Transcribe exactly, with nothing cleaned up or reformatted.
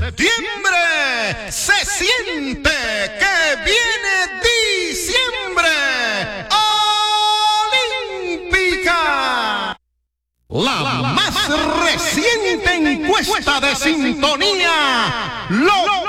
septiembre se siente que viene diciembre. Olímpica, la más reciente encuesta de sintonía lo